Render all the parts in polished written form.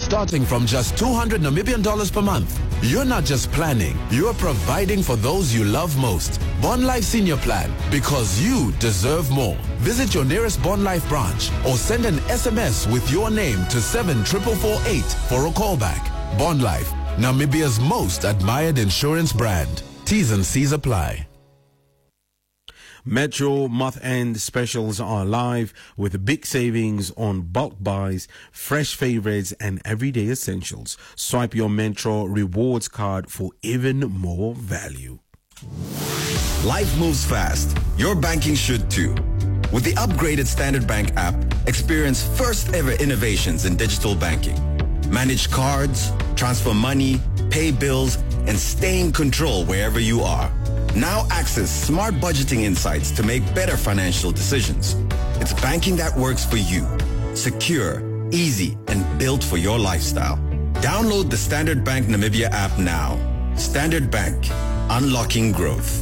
starting from just 200 Namibian dollars per month. You're not just planning, you're providing for those you love most. Bond Life Senior Plan, because you deserve more. Visit your nearest Bond Life branch or send an SMS with your name to 74448 for a callback. Bond Life, Namibia's most admired insurance brand. T's and C's apply. Metro month-end specials are live with big savings on bulk buys, fresh favorites, and everyday essentials. Swipe your Metro rewards card for even more value. Life moves fast. Your banking should too. With the upgraded Standard Bank app, experience first-ever innovations in digital banking. Manage cards, transfer money, pay bills, and stay in control wherever you are. Now access smart budgeting insights to make better financial decisions. It's banking that works for you. Secure, easy, and built for your lifestyle. Download the Standard Bank Namibia app now. Standard Bank, unlocking growth.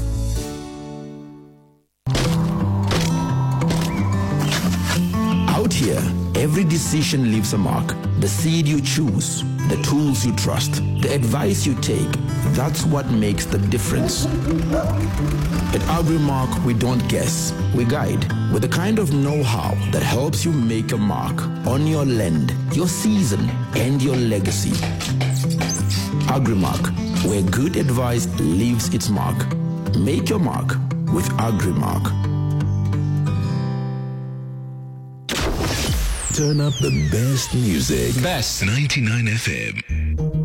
Out here, every decision leaves a mark. The seed you choose, the tools you trust, the advice you take, that's what makes the difference. At Agrimark, we don't guess, we guide with the kind of know-how that helps you make a mark on your land, your season, and your legacy. Agrimark, where good advice leaves its mark. Make your mark with Agrimark. Turn up the best music. Best 99 FM.